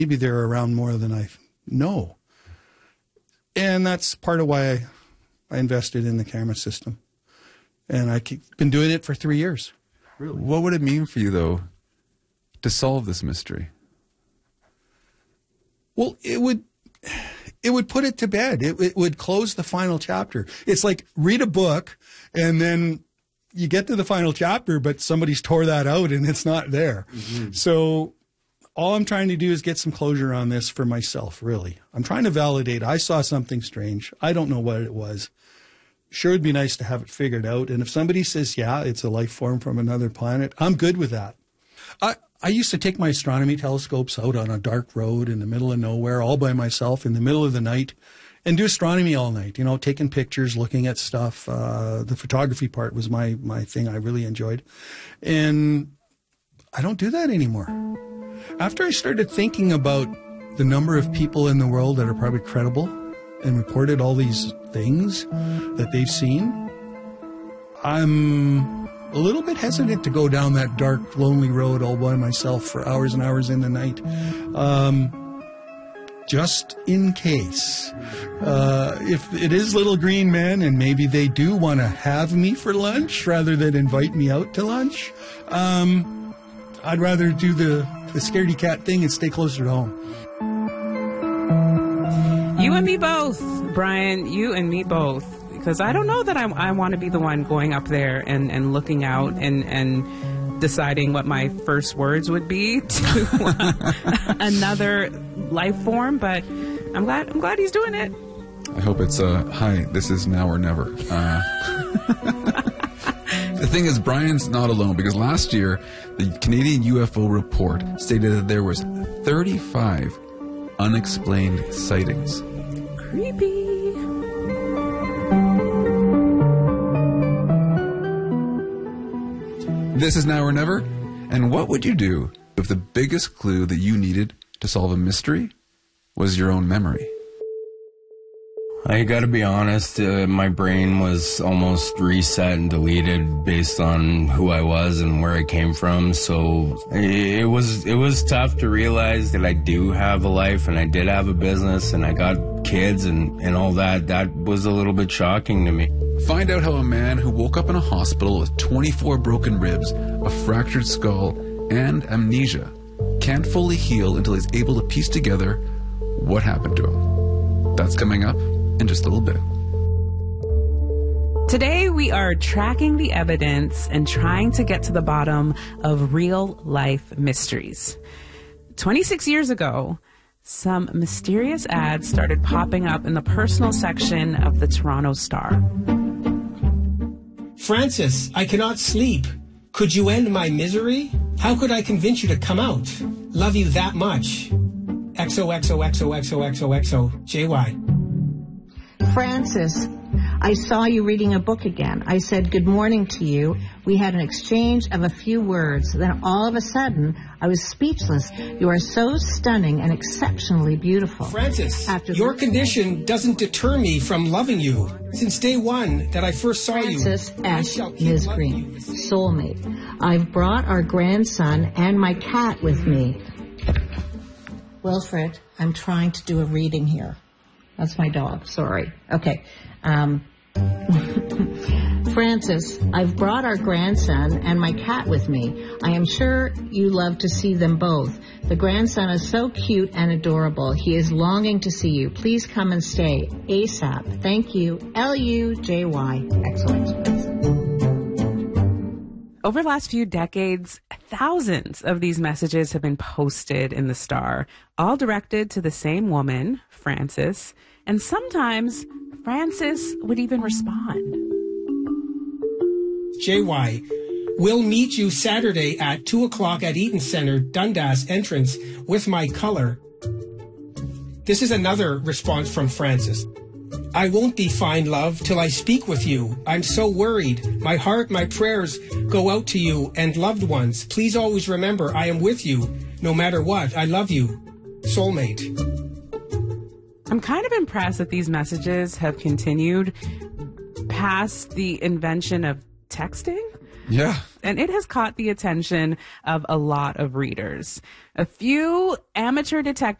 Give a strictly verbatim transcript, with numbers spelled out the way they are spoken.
Maybe they're around more than I know. And that's part of why I, I invested in the camera system. And I've been doing it for three years. Really? What would it mean for you, though, to solve this mystery? Well, it would it would put it to bed. It, it would close the final chapter. It's like read a book, and then you get to the final chapter, but somebody's tore that out, and it's not there. Mm-hmm. So all I'm trying to do is get some closure on this for myself, really. I'm trying to validate. I saw something strange. I don't know what it was. Sure, it'd be nice to have it figured out. And if somebody says, yeah, it's a life form from another planet, I'm good with that. I, I used to take my astronomy telescopes out on a dark road in the middle of nowhere, all by myself in the middle of the night, and do astronomy all night, you know, taking pictures, looking at stuff. Uh, the photography part was my, my thing I really enjoyed. And I don't do that anymore. After I started thinking about the number of people in the world that are probably credible and reported all these things that they've seen, I'm a little bit hesitant to go down that dark, lonely road all by myself for hours and hours in the night. Um, just in case. Uh, if it is little green men and maybe they do want to have me for lunch rather than invite me out to lunch, um, I'd rather do the, the scaredy cat thing and stay closer to home. You and me both, Brian. You and me both. Because I don't know that I, I want to be the one going up there and, and looking out and, and deciding what my first words would be to uh, another life form. But I'm glad I'm glad he's doing it. I hope it's, uh, hi, this is now or never. Uh, the thing is, Brian's not alone, because last year, the Canadian U F O report stated that there was thirty-five unexplained sightings. Creepy. This is Now or Never, and what would you do if the biggest clue that you needed to solve a mystery was your own memory? I gotta be honest, uh, my brain was almost reset and deleted based on who I was and where I came from, so it was it was tough to realize that I do have a life and I did have a business and I got kids and, and all that. That was a little bit shocking to me. Find out how a man who woke up in a hospital with twenty-four broken ribs, a fractured skull, and amnesia can't fully heal until he's able to piece together what happened to him. That's coming up in just a little bit. Today we are tracking the evidence and trying to get to the bottom of real life mysteries. twenty-six years ago, some mysterious ads started popping up in the personal section of the Toronto Star. Francis, I cannot sleep. Could you end my misery? How could I convince you to come out? Love you that much. X O X O X O X O X O X O J Y. Francis, I saw you reading a book again. I said good morning to you. We had an exchange of a few words. Then all of a sudden, I was speechless. You are so stunning and exceptionally beautiful. Francis, After your the- condition doesn't deter me from loving you. Since day one that I first saw Francis you, I S. shall keep Miz loving Green, you. soulmate. I've brought our grandson and my cat with me. Wilfred, I'm trying to do a reading here. That's my dog. Sorry. Okay. Um, Francis, I've brought our grandson and my cat with me. I am sure you love to see them both. The grandson is so cute and adorable. He is longing to see you. Please come and stay ASAP. Thank you. L U J Y. Excellent. Over the last few decades, thousands of these messages have been posted in the Star, all directed to the same woman, Francis, and sometimes Francis would even respond. J Y, we'll meet you Saturday at two o'clock at Eaton Centre, Dundas entrance, with my color. This is another response from Francis. I won't be fine, love, till I speak with you. I'm so worried. My heart, my prayers go out to you and loved ones. Please always remember I am with you, no matter what. I love you. Soulmate. I'm kind of impressed that these messages have continued past the invention of texting. Yeah. And it has caught the attention of a lot of readers. A few amateur detectives